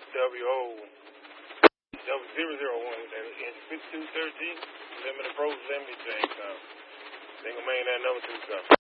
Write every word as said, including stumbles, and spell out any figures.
W O zero zero one. That is fifty-two thirteen. Limit approach, seventy, same time. Single main that number two, stop.